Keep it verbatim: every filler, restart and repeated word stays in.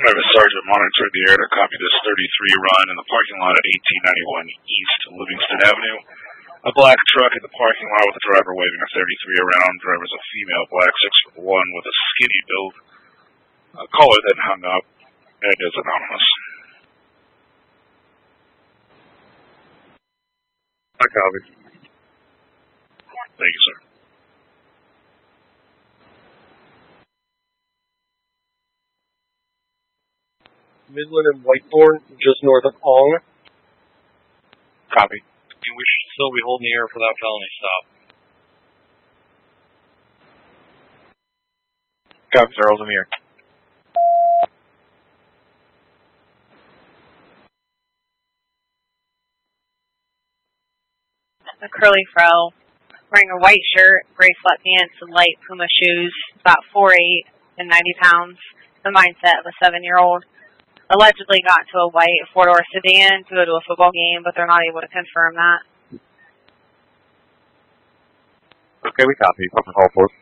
Private Sergeant monitored the air to copy this thirty-three run in the parking lot at eighteen ninety-one East Livingston Avenue. A black truck in the parking lot with the driver waving a thirty-three around. Driver's a female, black, six foot one, with a skinny build. A caller then hung up. It is anonymous. I copy. Thank you, sir. Midland and Whitethorn, just north of Ong. Copy. We should still be holding the air for that felony stop. Copy, sir. Holding the air. A curly fro, wearing a white shirt, gray sweatpants, and light Puma shoes, about four eight and ninety pounds, the mindset of a seven-year-old. Allegedly got into a white four-door sedan to go to a football game, but they're not able to confirm that. Okay, we copy. Up to call force.